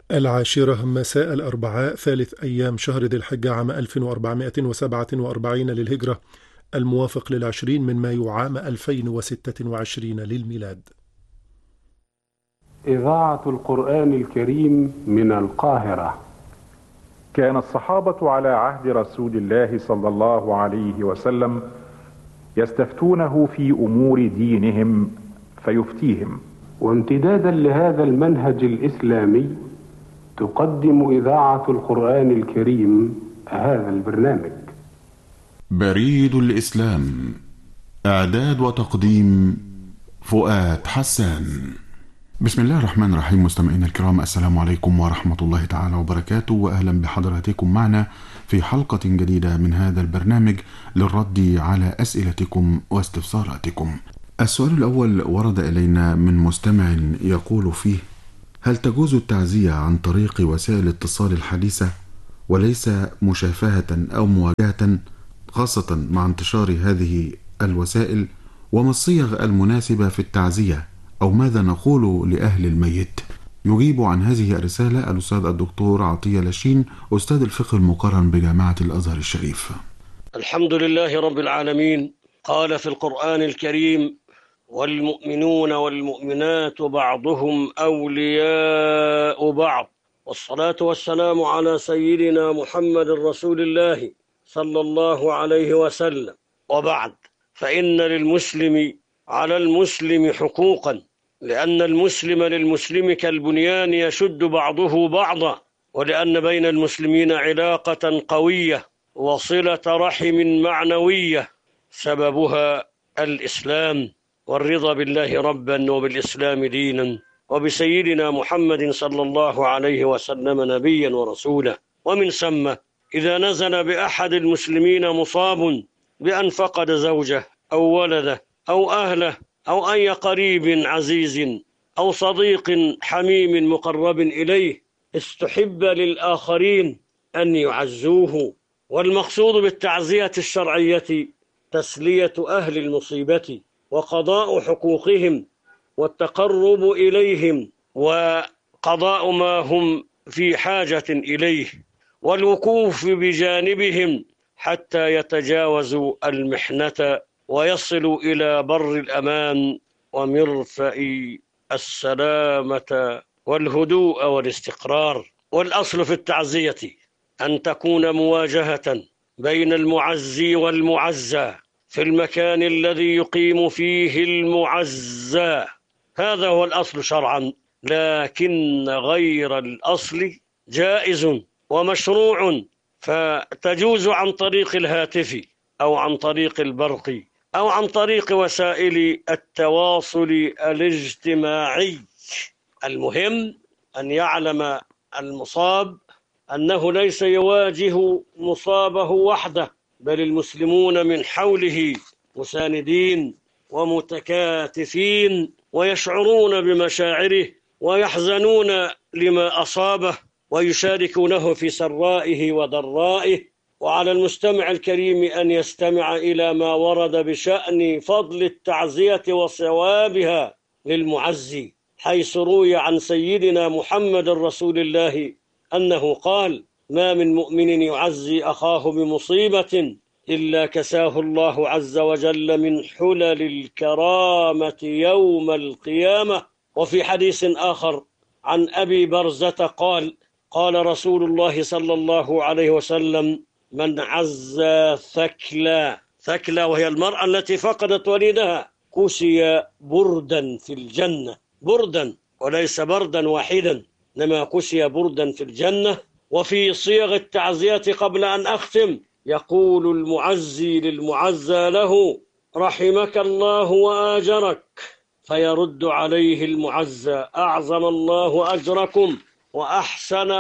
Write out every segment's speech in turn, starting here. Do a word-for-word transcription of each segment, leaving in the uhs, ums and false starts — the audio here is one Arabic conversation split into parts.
العاشرة مساء الأربعاء ثالث أيام شهر ذي الحجة عام ألف وأربعمائة وسبعة وأربعين للهجرة، الموافق للعشرين من مايو عام ألفين وستة وعشرين للميلاد. إذاعة القرآن الكريم من القاهرة. كان الصحابة على عهد رسول الله صلى الله عليه وسلم يستفتونه في أمور دينهم فيفتيهم، وامتدادا لهذا المنهج الإسلامي تقدم إذاعة القرآن الكريم هذا البرنامج. بريد الإسلام، إعداد وتقديم فؤاد حسان. بسم الله الرحمن الرحيم. مستمعينا الكرام، السلام عليكم ورحمة الله تعالى وبركاته، وأهلا بحضراتكم معنا في حلقة جديدة من هذا البرنامج للرد على أسئلتكم واستفساراتكم. السؤال الأول ورد إلينا من مستمع يقول فيه: هل تجوز التعزية عن طريق وسائل الاتصال الحديثة وليس مشافهة أو مواجهة، خاصة مع انتشار هذه الوسائل؟ وما الصيغ المناسبة في التعزية، أو ماذا نقول لأهل الميت؟ يجيب عن هذه الرسالة الأستاذ الدكتور عطية لاشين، أستاذ الفقه المقارن بجامعة الأزهر الشريف. الحمد لله رب العالمين. قال في القرآن الكريم: والمؤمنون والمؤمنات بعضهم أولياء بعض، والصلاة والسلام على سيدنا محمد رسول الله صلى الله عليه وسلم. وبعد، فإن للمسلم على المسلم حقوقا، لأن المسلم للمسلم كالبنيان يشد بعضه بعضا، ولأن بين المسلمين علاقة قوية وصلة رحم معنوية سببها الإسلام، والرضا بالله ربا وبالإسلام دينا وبسيدنا محمد صلى الله عليه وسلم نبيا ورسولا. ومن ثم إذا نزل بأحد المسلمين مصاب بأن فقد زوجه أو ولده أو أهله أو أي قريب عزيز أو صديق حميم مقرب إليه، استحب للآخرين أن يعزوه. والمقصود بالتعزية الشرعية تسلية أهل المصيبة وقضاء حقوقهم والتقرب إليهم وقضاء ما هم في حاجة إليه، والوقوف بجانبهم حتى يتجاوزوا المحنة ويصلوا إلى بر الأمان ومرفأ السلامة والهدوء والاستقرار. والأصل في التعزية أن تكون مواجهة بين المعزي والمعزى في المكان الذي يقيم فيه المعزى، هذا هو الأصل شرعا. لكن غير الأصل جائز ومشروع، فتجوز عن طريق الهاتف أو عن طريق البرق أو عن طريق وسائل التواصل الاجتماعي. المهم أن يعلم المصاب أنه ليس يواجه مصابه وحده، بل المسلمون من حوله مساندين ومتكاتفين، ويشعرون بمشاعره ويحزنون لما أصابه ويشاركونه في سرائه وضرائه. وعلى المستمع الكريم أن يستمع إلى ما ورد بشأن فضل التعزية وصوابها للمعزي، حيث روي عن سيدنا محمد رسول الله أنه قال: ما من مؤمن يعزي أخاه بمصيبة إلا كساه الله عز وجل من حلل الكرامة يوم القيامة. وفي حديث آخر عن أبي برزة قال: قال رسول الله صلى الله عليه وسلم: من عزى ثكلى، ثكلى وهي المرأة التي فقدت وليدها، كسي بردا في الجنة، بردا وليس بردا واحدا، إنما كسي بردا في الجنة. وفي صيغ التعزية قبل أن أختم يقول المعزي للمعزى له: رحمك الله وآجرك، فيرد عليه المعزى: أعظم الله أجركم وأحسن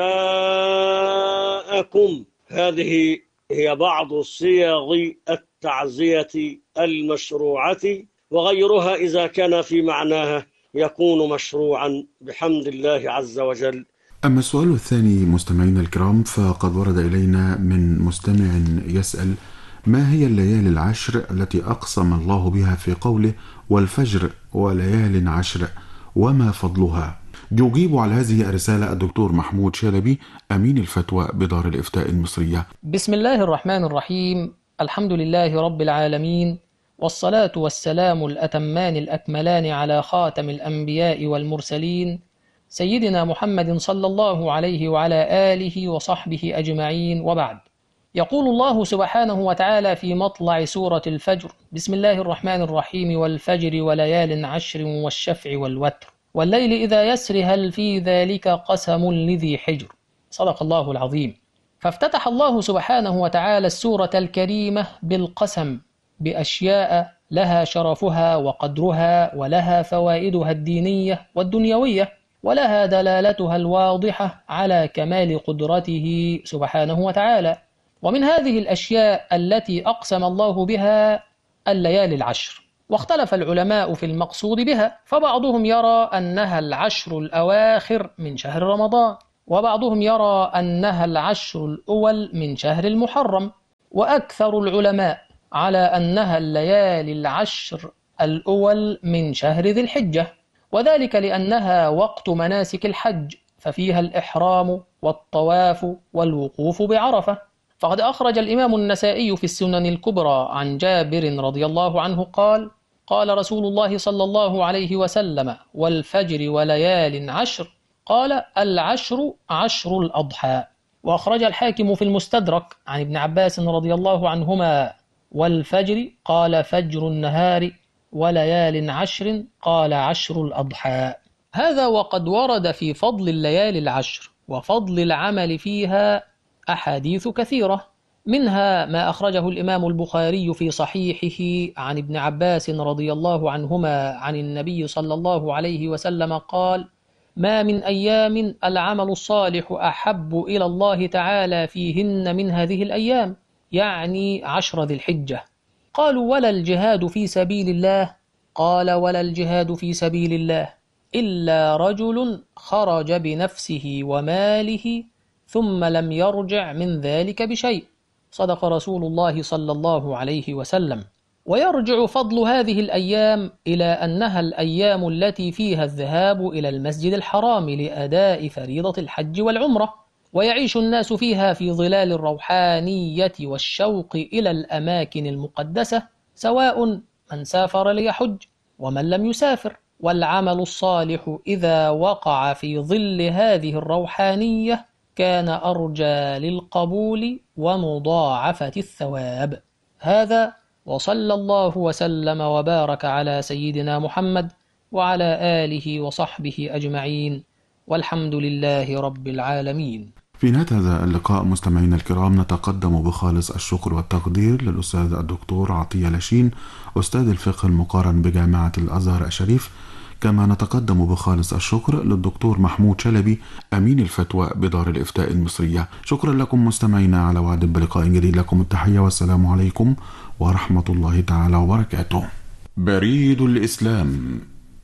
عزاءكم. هذه هي بعض صيغ التعزية المشروعة، وغيرها إذا كان في معناها يكون مشروعا بحمد الله عز وجل. أما السؤال الثاني مستمعينا الكرام، فقد ورد إلينا من مستمع يسأل: ما هي الليالي العشر التي أقسم الله بها في قوله والفجر وليال عشر؟ وما فضلها؟ يجيب على هذه الرسالة الدكتور محمود شلبي أمين الفتوى بدار الإفتاء المصرية. بسم الله الرحمن الرحيم. الحمد لله رب العالمين، والصلاة والسلام الأتمان الأكملان على خاتم الأنبياء والمرسلين سيدنا محمد صلى الله عليه وعلى آله وصحبه أجمعين، وبعد. يقول الله سبحانه وتعالى في مطلع سورة الفجر: بسم الله الرحمن الرحيم: والفجر وليال عشر والشفع والوتر والليل إذا يسر هل في ذلك قسم لذي حجر. صدق الله العظيم. فافتتح الله سبحانه وتعالى السورة الكريمة بالقسم بأشياء لها شرفها وقدرها، ولها فوائدها الدينية والدنيوية، ولها دلالتها الواضحة على كمال قدرته سبحانه وتعالى. ومن هذه الأشياء التي أقسم الله بها الليالي العشر، واختلف العلماء في المقصود بها، فبعضهم يرى أنها العشر الأواخر من شهر رمضان، وبعضهم يرى أنها العشر الأول من شهر المحرم، وأكثر العلماء على أنها الليالي العشر الأول من شهر ذي الحجة، وذلك لأنها وقت مناسك الحج، ففيها الإحرام والطواف والوقوف بعرفة. فقد أخرج الإمام النسائي في السنن الكبرى عن جابر رضي الله عنه قال: قال رسول الله صلى الله عليه وسلم: والفجر وليال عشر، قال: العشر عشر الأضحى. وأخرج الحاكم في المستدرك عن ابن عباس رضي الله عنهما: والفجر قال فجر النهار، وليال عشر قال عشر الأضحى. هذا وقد ورد في فضل الليالي العشر وفضل العمل فيها أحاديث كثيرة، منها ما أخرجه الإمام البخاري في صحيحه عن ابن عباس رضي الله عنهما عن النبي صلى الله عليه وسلم قال: ما من أيام العمل الصالح أحب إلى الله تعالى فيهن من هذه الأيام، يعني عشر ذي الحجة. قالوا: ولا الجهاد في سبيل الله؟ قال: ولا الجهاد في سبيل الله إلا رجل خرج بنفسه وماله ثم لم يرجع من ذلك بشيء. صدق رسول الله صلى الله عليه وسلم. ويرجع فضل هذه الأيام إلى أنها الأيام التي فيها الذهاب إلى المسجد الحرام لأداء فريضة الحج والعمرة، ويعيش الناس فيها في ظلال الروحانية والشوق إلى الأماكن المقدسة، سواء من سافر ليحج ومن لم يسافر. والعمل الصالح إذا وقع في ظل هذه الروحانية كان أرجى للقبول ومضاعفة الثواب. هذا، وصلى الله وسلم وبارك على سيدنا محمد وعلى آله وصحبه أجمعين، والحمد لله رب العالمين. في نهاية هذا اللقاء مستمعينا الكرام نتقدم بخالص الشكر والتقدير للأستاذ الدكتور عطية لاشين أستاذ الفقه المقارن بجامعة الأزهر الشريف، كما نتقدم بخالص الشكر للدكتور محمود شلبي أمين الفتوى بدار الإفتاء المصرية. شكرا لكم مستمعينا، على وعد بلقاء جديد. لكم التحية والسلام عليكم ورحمة الله تعالى وبركاته. بريد الإسلام،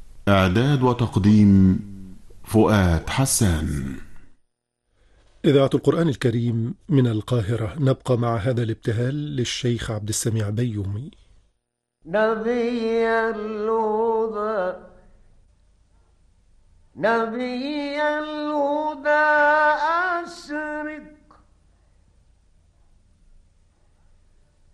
إعداد وتقديم فؤاد حسان. إذاعة القرآن الكريم من القاهرة. نبقى مع هذا الابتهال للشيخ عبد السميع بيومي. نبي الهدى نبي الهدى